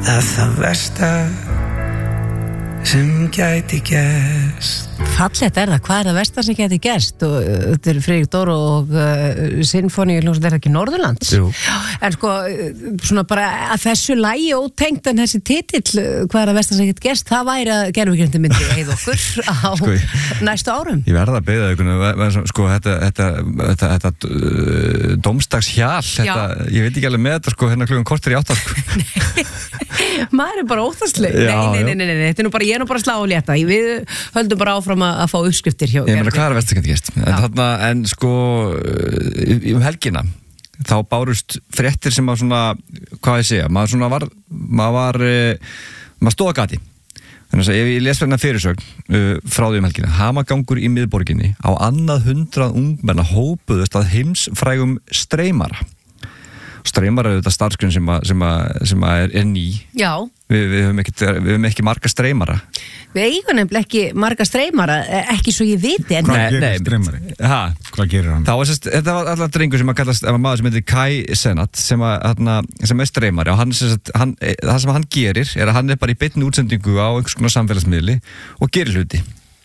að það versta sem gæti gerst. Fallegt það, hvað það versta sem gæti gerst? Og þetta Friðrik Dór og Sinfóníuhljómsveit, það ekki Norðurlands? Jú. En sko, svona bara að þessu lagi ótengt en þessi titill, hvað það versta sem gæti gerst, það væri að gerfugrindin myndi heið okkur á næstu árum. Ég verða að beða ykkur, sko, þetta dómsdagshjal, ég veit ekki alveg með þetta, sko, hérna klukkan korter í 8, sko. Maður bara óttasleg. Nei, þetta nú bara, ég bara slá og létta. Við höldum bara áfram að fá uppskriftir hjá. Ég meina, hvað er versta gæti gerst? En sko, helgina, þá bárust fréttir sem að svona, hvað ég segja, maður stóð að gati. Þannig að ef ég les hérna fyrirsögn frá því helgina, hamagangur í miðborginni, á annað 100 ungmenna hópuðust að heimsfrægum streymara. Streymar er þetta starfsgrunn sem er ný. Já. Við höfum ekki marga streymara. Við eigum nefnilega ekki marga streymara, ekki svo ég viti. Hvað gerir streymari? Hvað gerir hann? Þetta var alltaf drengur sem að kallast, maður sem heitir Kai Cenat, sem er streymari, og það sem hann gerir er að hann er bara í beinni útsendingu á einhvers konar samfélagsmiðli og gerir hluti.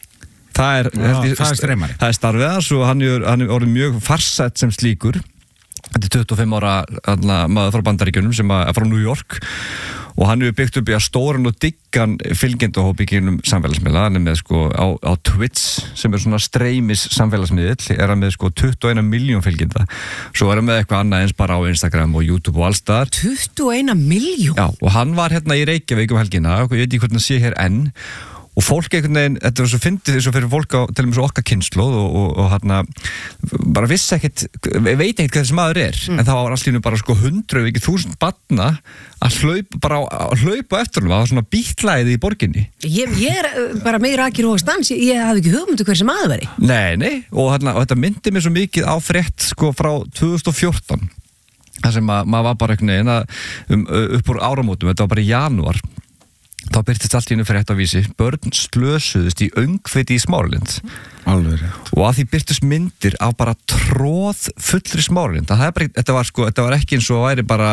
Það er streymari. Það er starfið hans og hann er orðið mjög farsætt sem slíkur. Þetta er 25 ára maður frá Bandaríkjunum sem er frá New York og hann hefur byggt upp í að stóran og diggan fylgjendahóp í gegnum samfélagsmiðla. Hann er með sko á Twitch sem er svona streymis samfélagsmiðl, er hann með sko 21 miljón fylgjenda. Svo er hann með eitthvað annað eins bara á Instagram og YouTube og alls staðar. 21 miljón? Já, og hann var hérna í Reykjavík helgina, og ég veit ekki hvernig hann sé hér enn. Og fólk einhvern veginn, þetta var svo fyndið eins og fyrir fólk á til og með svo okkar kynslóð og hérna bara vissi ekkert, veit ekkert hvað þessi maður er, en það var allir bara sko 100 ekki 1000 barna að hlaupa eftir hann, það var svona bítlæði í borginni. Ég er bara meira akir og stans, ég hafði ekki hugmyndu hver sem maður veri. Nei, og þetta myndi mér svo mikið á frétt sko frá 2014, þar sem maður var bara einhvern veginn upp úr áramótum, þetta var bara í janúar. Þá byrtist allt í einu frétt á Vísi, börn slösuðust í öngþveiti í Smáralind. Alveg. Og að því byrtust myndir af bara tróð fullri Smáralind. Þetta var ekki eins og væri bara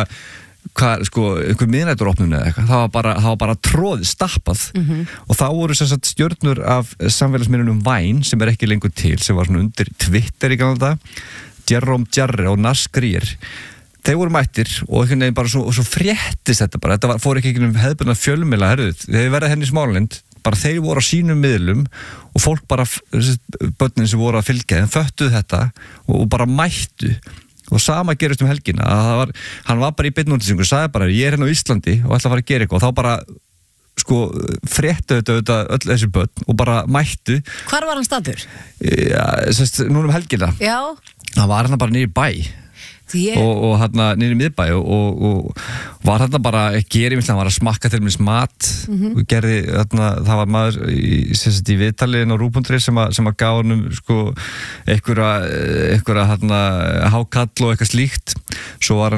einhver miðnætturopnun eða eitthvað. Það var bara tróð stappað. Og þá voru sem sagt stjörnur af samfélagsmiðlunum Vine, sem er ekki lengur til, sem var svona undir Twitter í gamla daga, Jerome Jarre og Nas Greer. Þeir voru mættir og einhvern veginn bara svo fréttist þetta bara. Þetta fór ekki einhvern veginn hefðbundna fjölmiðla, þeir verða henni í Smáralind, bara þeir voru á sínum miðlum og fólk bara, börnin sem voru að fylgja þeim, föttuðu þetta og bara mættu. Og sama gerist helgina, að hann var bara í beinni útsendingu, sagði bara, ég er hérna á Íslandi og ætla að fara að gera eitthvað, og þá bara fréttu þetta öll þessi börn og bara mættu. Hvar var hann staddur? Já, núna helgina. Já. Hann var hérna bara niður í bæ. Og hérna niður í miðbæ og var hérna bara hann var að smakka til mér mat og gerði hérna, það var maður í viðtaliðin á Rú.ri sem að gaf honum sko einhverja hérna hákall og eitthvað slíkt. Svo var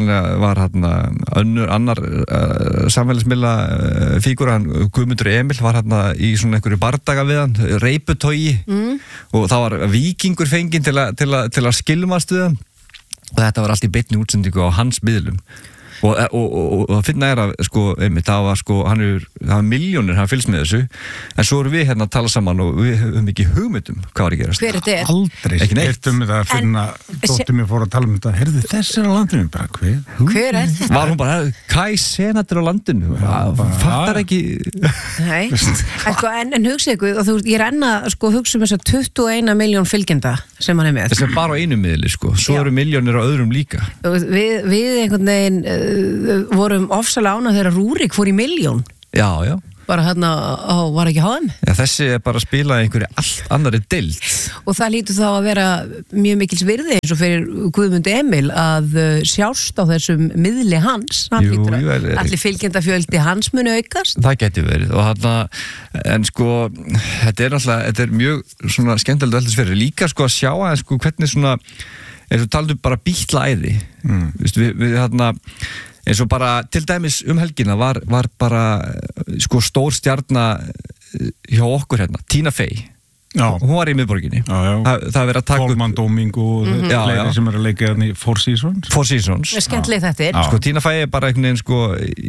annar samfélagsmiðla fígúra, hann Guðmundur Emil var hérna í svona einhverju bardaga við hann, reiputogi og það var víkingur fenginn til að skilmast við hann. Og þetta var allt í beinni útsendingu á hans miðlum og að finna að það var milljónir hann fylgst með þessu, en svo erum við hérna að tala saman og við höfum ekki hugmyndum hvað var að gerast. Hver þetta er? Aldrei skiptum við það fyrir að dóttir mér fór að tala þetta, heyrðu þessi er á landinu, bara hver er þetta? Var hún bara, Kai Cenat er á landinu, fattar ekki. Nei, en hugsa ykkur, og ég er enn að hugsa um þess að 21 miljón fylgjenda sem hann er með. Þess að bara á einu miðli, svo eru milljónir á öðrum líka. Við einhvern veginn vorum ofsalega ánað þegar Rúrik fór í milljón. Já. Bara hérna var ekki HM. Já, þessi er bara að spila einhverju allt annari deild. Og það lítur þá að vera mjög mikils virði eins og fyrir Guðmund Emil að sjást á þessum miðli hans. Allir fylgjendafjöldi hans muni aukast. Það geti verið og þarna, en þetta er mjög svona skemmtilegt alltaf fyrir. Líka að sjá að hvernig svona, eins og taldu bara bítlæði. Við þarna, eins og bara til dæmis helgina var bara stór stjarna hjá okkur hérna, Tina Fey. hún var í miðborginni. Það verið að taka Tólman Domingo og fleiri sem að leika hérna í Four Seasons. Skemmtileg þetta Sko, Tina Fey bara einhvern veginn, sko,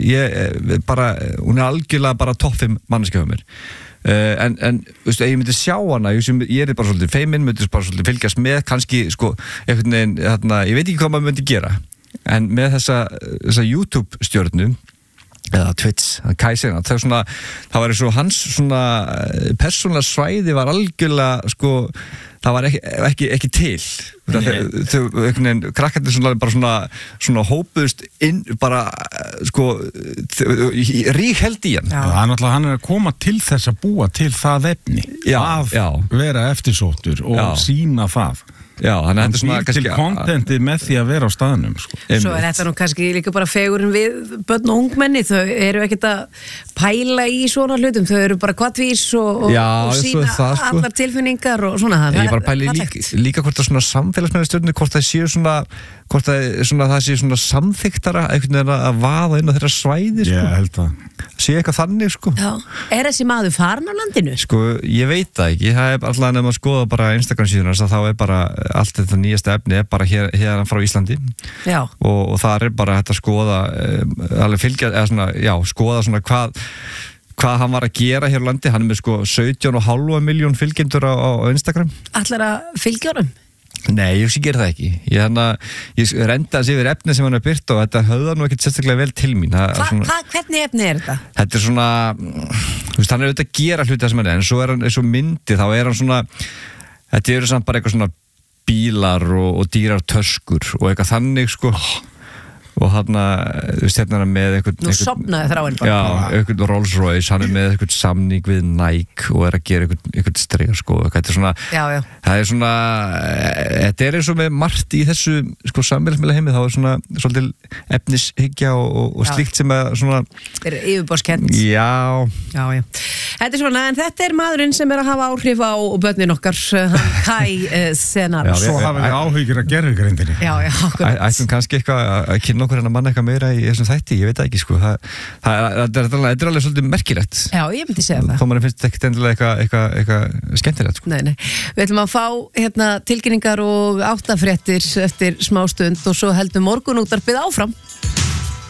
hún algjörlega bara topp 5 manneskja hjá mér. En veistu, ef ég myndi sjá hana, ég bara svolítið feiminn, myndi bara svolítið fylgjast með, kannski, sko, einhvern veginn, ég veit ekki hvað maður myndi gera, en með þessa YouTube-stjörnu, eða Twitch, Kæsina, það var eins og hans svona persónulega svæði var algjörlega, sko, það var ekki til. Þau krakkarnir bara svona hópuðust inn, bara, sko, rígheld í hann. Hann að koma til þess að búa til það efni, að vera eftirsóttur og sýna það. Já, hann býr til kontentið með því að vera á staðnum, sko. Svo þetta nú kannski líka bara fegurinn við börn og ungmenni, þau eru ekkert að pæla í svona hlutum, þau eru bara kvattvís og sína allar tilfinningar og svona. Ég bara pæli líka hvort það svona samfélagsmeðstjörnir, hvort það séu það sé svona samþyktara einhvern veginn að vaða inn á þeirra svæði, sko. Ég held að sé eitthvað þannig, sko. Já. Er þessi maður farin á landinu? Sko, ég veit það ekki, það alltaf nefn að skoða bara Instagram síðan, þá bara allt þetta nýjasta efni bara hérna frá Íslandi. Já. Og það bara hægt að skoða alveg fylgja, eða svona, skoða svona hvað hann var að gera hér á landi. Hann með sko 17,5 miljón fylgjendur á Instagram. Ætlar að fylgja honum? Nei, ég gera það ekki. Ég renda þessi yfir efni sem hann byrt og þetta höfðar nú ekkert sérstaklega vel til mín. Hvernig efni er þetta? Þetta svona, hann auðvitað að gera hluti sem hann en svo hann eins og myndi, þá hann svona, þetta eru samt bara eitthvað svona bílar og dýrar töskur og eitthvað þannig, sko. Og hann með einhvern... Nú sofnaði þráinn bara. Já, einhvern Rolls Royce, hann með einhvern samning við Nike og að gera einhvern stregar, sko. Þetta svona... Já. Það svona... Þetta eins og með margt í þessu, sko, samfélagsmiðla heimi, þá svona svolítil efnishyggja og slíkt sem svona... Þetta yfirborðskennt. Já. Þetta svona, en þetta maðurinn sem að hafa áhrif á börnin okkar, hann Kæsina. Svo hafið við áhyggjur að gerfugrindinni. Já, akkurat. Ætlum kannski eitthvað að kynna okkur hennar mann eitthvað meira í þessum þætti, ég veit það ekki, sko. Þetta er alveg svolítið merkilegt. Já, ég myndi segja það. Þó mann finnst ekkert endilega eitthvað skemmtilegt, sko. Nei. Við ætlum að fá tilkynningar og áttafréttir eftir smá stund og svo heldur morgunútvarpið áfram.